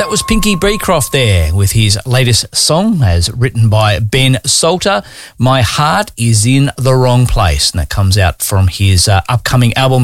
That was Pinky Beecroft there with his latest song as written by Ben Salter, My Heart Is in the Wrong Place. And that comes out from his upcoming album